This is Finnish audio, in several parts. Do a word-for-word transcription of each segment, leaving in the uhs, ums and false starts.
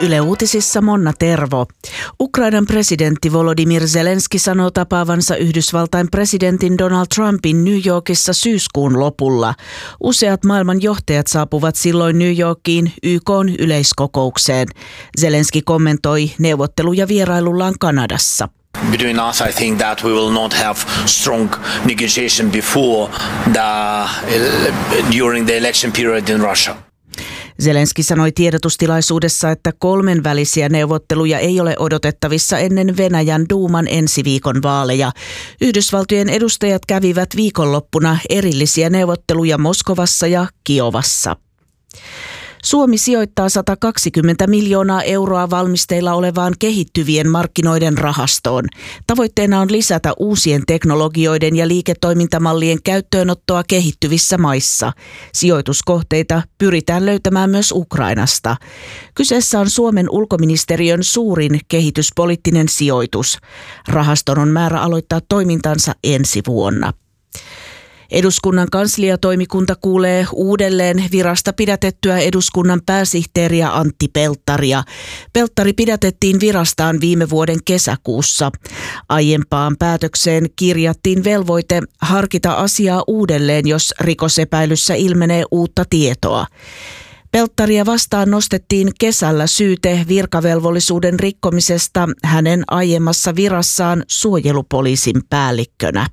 Yle Uutisissa Monna Tervo. Ukrainan presidentti Volodymyr Zelenski sanoo tapaavansa Yhdysvaltain presidentin Donald Trumpin New Yorkissa syyskuun lopulla. Useat maailman johtajat saapuvat silloin New Yorkiin Y K:n yleiskokoukseen. Zelenski kommentoi neuvotteluja vierailullaan Kanadassa. Between us, I think that we will not have strong negotiation before the during the election period in Russia. Zelenski sanoi tiedotustilaisuudessa, että kolmenvälisiä neuvotteluja ei ole odotettavissa ennen Venäjän duuman ensi viikon vaaleja. Yhdysvaltojen edustajat kävivät viikonloppuna erillisiä neuvotteluja Moskovassa ja Kiovassa. Suomi sijoittaa sata kaksikymmentä miljoonaa euroa valmisteilla olevaan kehittyvien markkinoiden rahastoon. Tavoitteena on lisätä uusien teknologioiden ja liiketoimintamallien käyttöönottoa kehittyvissä maissa. Sijoituskohteita pyritään löytämään myös Ukrainasta. Kyseessä on Suomen ulkoministeriön suurin kehityspoliittinen sijoitus. Rahaston on määrä aloittaa toimintansa ensi vuonna. Eduskunnan kansliatoimikunta kuulee uudelleen virasta pidätettyä eduskunnan pääsihteeriä Antti Pelttaria. Pelttari pidätettiin virastaan viime vuoden kesäkuussa. Aiempaan päätökseen kirjattiin velvoite harkita asiaa uudelleen, jos rikosepäilyssä ilmenee uutta tietoa. Pelttaria vastaan nostettiin kesällä syyte virkavelvollisuuden rikkomisesta hänen aiemmassa virassaan suojelupoliisin päällikkönä.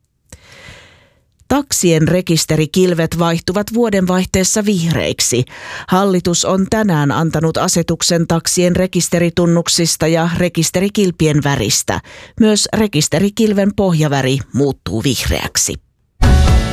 Taksien rekisterikilvet vaihtuvat vuodenvaihteessa vihreiksi. Hallitus on tänään antanut asetuksen taksien rekisteritunnuksista ja rekisterikilpien väristä. Myös rekisterikilven pohjaväri muuttuu vihreäksi.